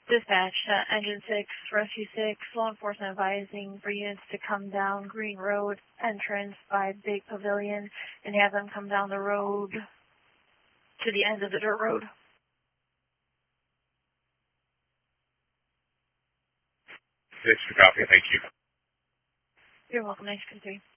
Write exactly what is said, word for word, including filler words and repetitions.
Dispatch, uh, Engine six, Rescue six, law enforcement advising for units to come down Green Road entrance by Big Pavilion and have them come down the road to the end of the dirt road. Six, copy, thank you. You're welcome, nice to meet you.